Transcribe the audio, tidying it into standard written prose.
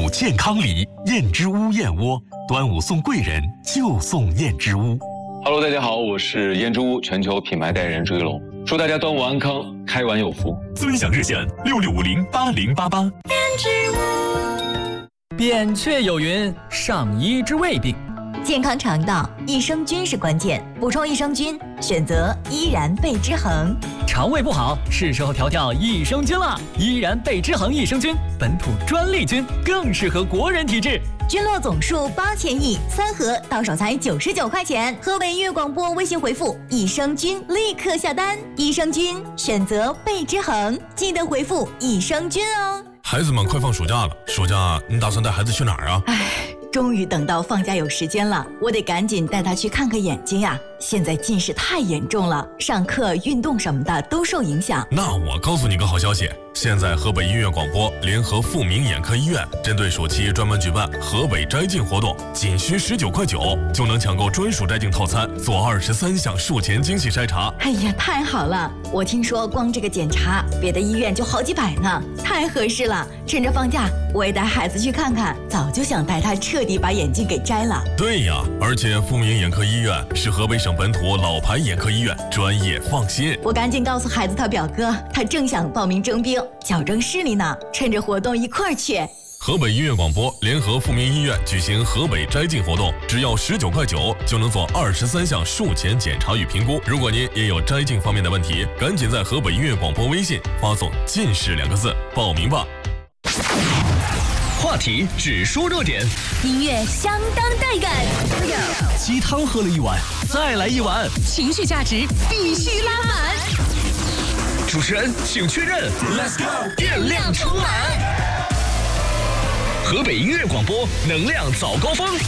午健康礼，燕之屋燕窝，端午送贵人就送燕之屋。 Hello， 大家好，我是燕之屋全球品牌代言人朱一龙，祝大家端午安康，开碗有福。 尊享热线66508088。燕之屋。扁鹊有云：上医之未病。 健康肠道，益生菌是关键，补充益生菌，选择依然贝之恒。 肠胃不好，是时候调调益生菌了。依然贝之恒益生菌，本土专利菌，更适合国人体质。 菌落总数8000亿，3盒到手才99块钱。河北音乐广播微信回复益生菌，立刻下单。益生菌选择贝之恒，记得回复益生菌哦。 孩子们快放暑假了，暑假你打算带孩子去哪儿啊？ 终于等到放假有时间了，我得赶紧带他去看看眼睛呀。现在近视太严重了，上课、运动什么的都受影响。 那我告诉你个好消息，现在河北音乐广播联合富民眼科医院，针对暑期专门举办河北摘镜活动，仅需19.9块就能抢购专属摘镜套餐，做23项术前精细筛查。 哎呀，太好了！我听说光这个检查，别的医院就好几百呢，太合适了。趁着放假，我也带孩子去看看，早就想带他彻底把眼镜给摘了。 对呀，而且富民眼科医院是河北省本土老牌眼科医院，专业放心。 我赶紧告诉孩子他表哥，他正想报名征兵，矫正视力呢，趁着活动一块儿去。 河北音乐广播联合富民医院举行河北摘镜活动，只要19.9块就能做23项术前检查与评估。如果您也有摘镜方面的问题，赶紧在河北音乐广播微信发送“近视”2个字报名吧。 话题只说热点， 音乐相当带感， 鸡汤喝了一碗，再来一碗， 情绪价值必须拉满。 主持人请确认 ，Let's go， 电量充满。河北音乐广播能量早高峰。